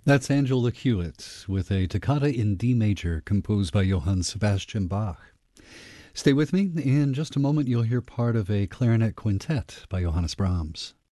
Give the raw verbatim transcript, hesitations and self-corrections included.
That's Angela Hewitt with a toccata in D major composed by Johann Sebastian Bach. Stay with me. In just a moment, you'll hear part of a clarinet quintet by Johannes Brahms.